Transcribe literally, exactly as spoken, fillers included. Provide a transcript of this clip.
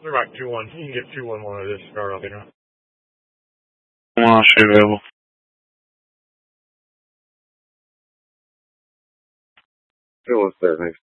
They're back two one. You can get two one one of this start off, you know. One on shit available. Still what's there, thanks.